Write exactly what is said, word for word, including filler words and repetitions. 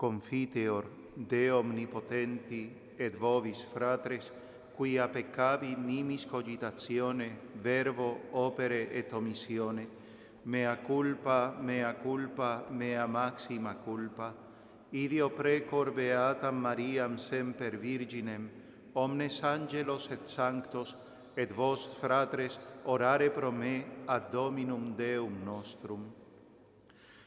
Confiteor Deo omnipotenti et vobis fratres, quia peccavi nimis cogitatione, verbo, opere et omissione, mea culpa, mea culpa, mea maxima culpa, idio precor beatam Mariam semper Virginem, omnes angelos et sanctos, et vos, fratres, orare pro me ad Dominum Deum nostrum.